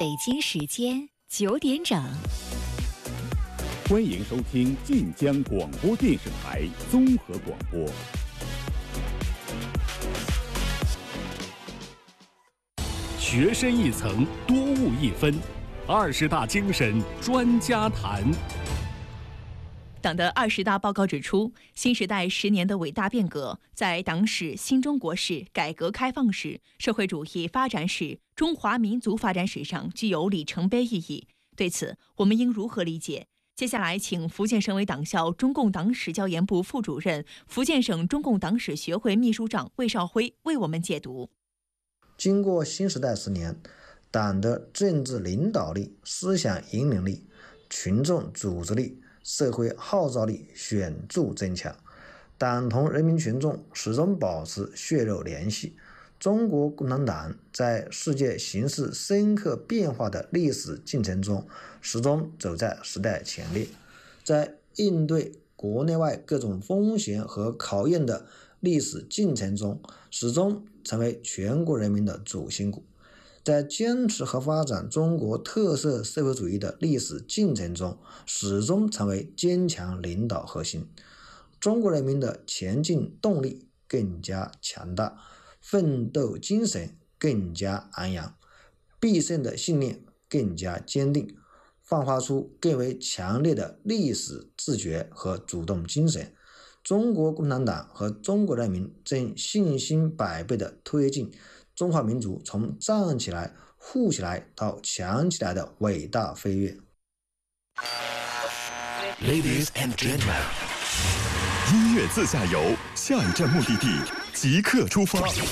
北京时间9点整， 欢迎收听晋江广播电视台综合广播。 学深一层，多悟一分，20大精神专家谈。 党的20大报告指出，新时代10年的伟大变革，在党史、新中国史、改革开放史、社会主义发展史、中华民族发展史上具有里程碑意义。对此，我们应如何理解？接下来，请福建省委党校中共党史教研部副主任、福建省中共党史学会秘书长魏少辉为我们解读。 经过新时代10年，党的政治领导力、思想引领力、群众组织力、社会号召力显著增强，党同人民群众始终保持血肉联系。中国共产党在世界形势深刻变化的历史进程中，始终走在时代前列，在应对国内外各种风险和考验的历史进程中，始终成为全国人民的主心骨。在坚持和发展中国特色社会主义的历史进程中，始终成为坚强领导核心。中国人民的前进动力更加强大，奋斗精神更加昂扬，必胜的信念更加坚定，焕发出更为强烈的历史自觉和主动精神。中国共产党和中国人民正信心百倍地推进中华民族从站起来、富起来到强起来的伟大飞跃。 Ladies and gentlemen， 音乐自驾游，下一站目的地即刻出发。